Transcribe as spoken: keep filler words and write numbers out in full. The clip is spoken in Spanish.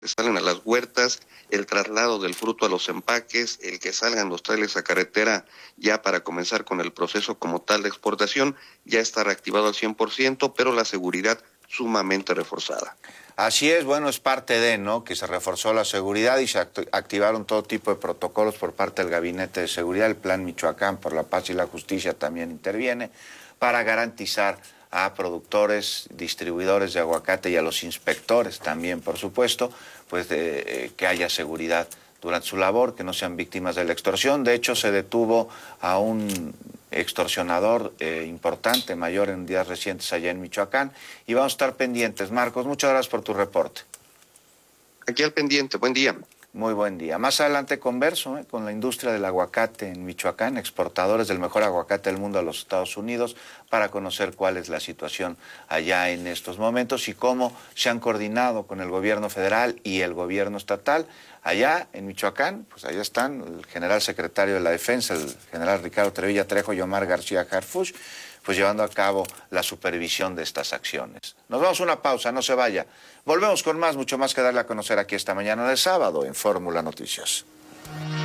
que salen a las huertas, el traslado del fruto a los empaques, el que salgan los trailers a carretera ya para comenzar con el proceso como tal de exportación, ya está reactivado al cien por ciento, pero la seguridad sumamente reforzada. Así es, bueno, es parte de, ¿no?, que se reforzó la seguridad y se act activaron todo tipo de protocolos por parte del Gabinete de Seguridad. El Plan Michoacán por la Paz y la Justicia también interviene para garantizar a productores, distribuidores de aguacate y a los inspectores también, por supuesto, pues de, eh, que haya seguridad durante su labor, que no sean víctimas de la extorsión. De hecho, se detuvo a un extorsionador eh, importante, mayor en días recientes allá en Michoacán, y vamos a estar pendientes. Marcos, muchas gracias por tu reporte. Aquí al pendiente, buen día. Muy buen día. Más adelante converso eh, con la industria del aguacate en Michoacán, exportadores del mejor aguacate del mundo a los Estados Unidos, para conocer cuál es la situación allá en estos momentos y cómo se han coordinado con el gobierno federal y el gobierno estatal. Allá en Michoacán, pues allá están el general secretario de la Defensa, el general Ricardo Trevilla Trejo y Omar García Harfuch, pues llevando a cabo la supervisión de estas acciones. Nos vamos a una pausa, no se vaya. Volvemos con más, mucho más que darle a conocer aquí esta mañana de sábado en Fórmula Noticias.